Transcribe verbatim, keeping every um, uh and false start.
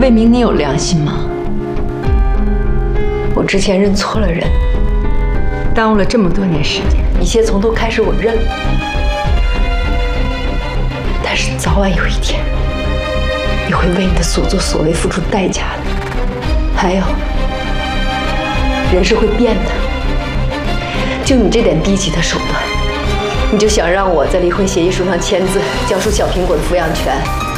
魏明，你有良心吗？我之前认错了人，耽误了这么多年时间，一切从头开始，我认了。但是早晚有一天，你会为你的所作所为付出代价的。还有，人是会变的。就你这点低级的手段，你就想让我在离婚协议书上签字，交出小苹果的抚养权？